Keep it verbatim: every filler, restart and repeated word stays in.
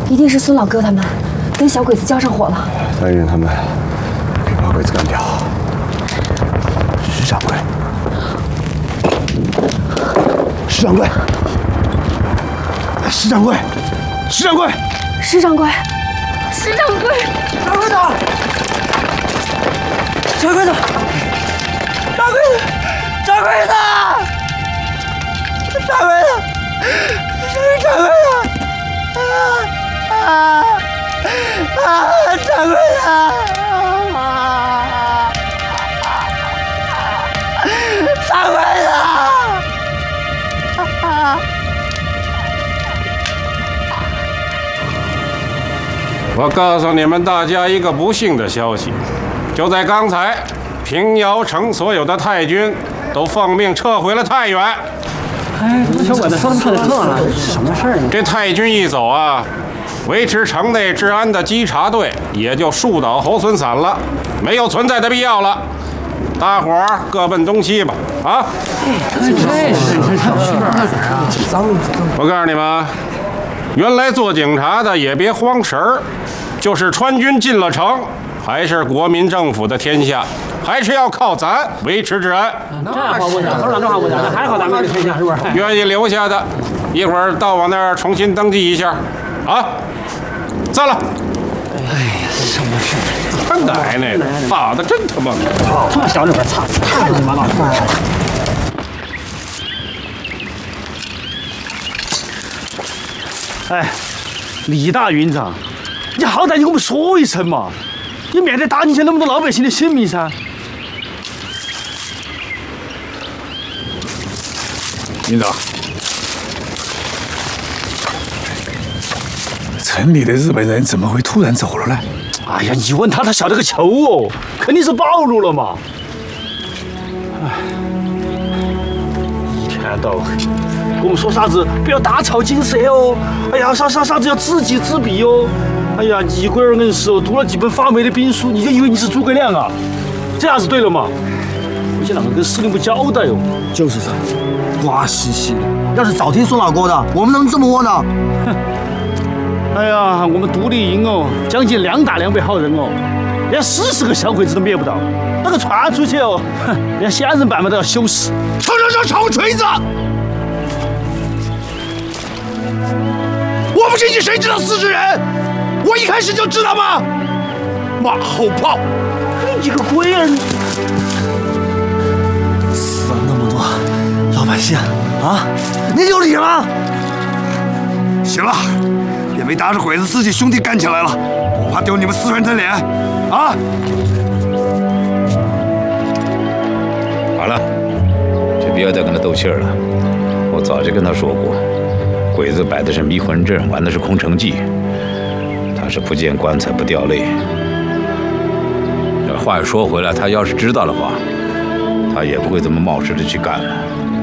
一定是孙老哥他们跟小鬼子交上火了。 再让他们给把鬼子干掉。石掌柜，石掌柜，石掌柜，石掌柜， 石掌柜，石掌柜， 掌柜的，掌柜的，掌柜的，掌柜的，掌柜的，掌柜的，啊啊啊！掌柜的，啊！掌柜的，啊！ 我告诉你们大家一个不幸的消息，就在刚才，平遥城所有的太军都奉命撤回了太原。 哎，小鬼子说他们撤就撤了，是什么事儿呢？ 这太军一走啊，维持城内治安的稽查队也就树倒猢狲散了，没有存在的必要了。大伙儿各奔东西吧！啊！ 这是这是我告诉你们，原来做警察的也别慌神儿，就是川军进了城，还是国民政府的天下，还是要靠咱维持治安。 这话不讲，头长这话不讲，还好咱们这天下是不是？ 愿意留下的，一会儿到我那儿重新登记一下，啊！散了。 哎呀，什么事？ 他奶奶的，打的真他妈！ 他妈小这会儿，操，太他妈闹事了！哎，李大营长，你好歹你给我们说一声嘛，你免得打进去那么多老百姓的性命噻。 营长，城里的日本人怎么会突然走了呢？ 哎呀，你问他，他晓得个球哦，肯定是暴露了嘛。哎，一天到晚跟我们说啥子不要大吵惊社哦，哎呀，啥啥啥子要知己知彼哦，哎呀，一龟儿硬是哦，读了几本法美的兵书，你就以为你是诸葛亮啊？这样子对了嘛？我现在跟司令部交代哦。 就是噻，瓜兮兮的。要是早听孙老哥的，我们能这么窝囊？ 哼。哎呀，我们独立营哦，将近两打两百号人哦，连四十个小鬼子都灭不倒，那个传出去哦，哼，连仙人板们都要羞死。 吵吵吵，吵锤子！我不信你谁知道四十人？我一开始就知道吗？马后炮！ 你个龟儿！ 死了那么多老百姓啊，你有理吗？ 行了。也没打着鬼子自己兄弟干起来了，我怕丢你们四川人脸啊！ 好了，就不要再跟他斗气儿了。我早就跟他说过，鬼子摆的是迷魂阵，玩的是空城计。他是不见棺材不掉泪。这话又说回来，他要是知道的话，他也不会这么冒失的去干了。